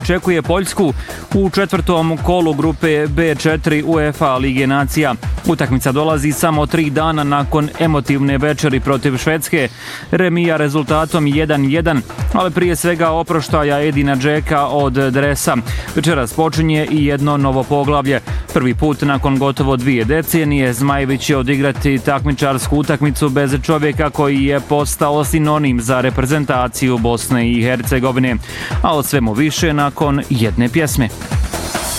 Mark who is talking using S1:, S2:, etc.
S1: Očekuje Poljsku u četvrtom kolu grupe B4 UEFA Lige nacija. Utakmica dolazi samo 3 dana nakon emotivne večeri protiv Švedske, remija rezultatom 1-1, ali prije svega oproštaja Edina Džeka od dresa. Večeras počinje i jedno novo poglavlje. Prvi put nakon gotovo 2 decenije Zmajević će odigrati takmičarsku utakmicu bez čovjeka koji je postao sinonim za reprezentaciju Bosne i Hercegovine. A o svemu više nakon jedne pjesme.